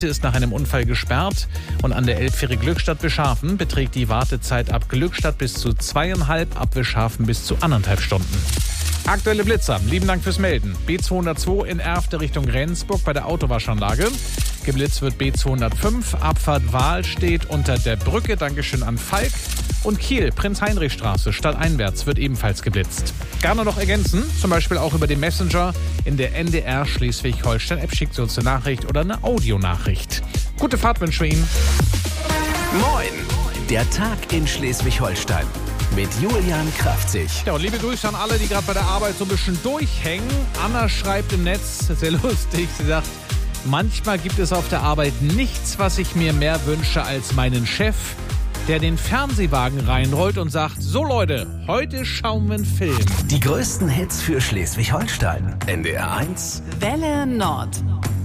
ist nach einem Unfall gesperrt und an der Elbfähre Glückstadt-Bischhafen beträgt die Wartezeit ab Glückstadt bis zu 2,5, ab Bischhafen bis zu 1,5 Stunden. Aktuelle Blitzer. Lieben Dank fürs Melden. B202 in Erfte Richtung Rendsburg bei der Autowaschanlage. Geblitzt wird B205. Abfahrt Wahl steht unter der Brücke. Dankeschön an Falk. Und Kiel, Prinz-Heinrich-Straße, stadteinwärts wird ebenfalls geblitzt. Gerne noch ergänzen, zum Beispiel auch über den Messenger in der NDR Schleswig-Holstein-App. Schickt Sie uns eine Nachricht oder eine Audionachricht. Gute Fahrt wünschen wir Ihnen. Moin, der Tag in Schleswig-Holstein mit Julian Kraftzig. Ja, und liebe Grüße an alle, die gerade bei der Arbeit so ein bisschen durchhängen. Anna schreibt im Netz, sehr lustig, sie sagt, manchmal gibt es auf der Arbeit nichts, was ich mir mehr wünsche als meinen Chef, der den Fernsehwagen reinrollt und sagt, so Leute, heute schauen wir einen Film. Die größten Hits für Schleswig-Holstein. NDR 1. Welle Nord.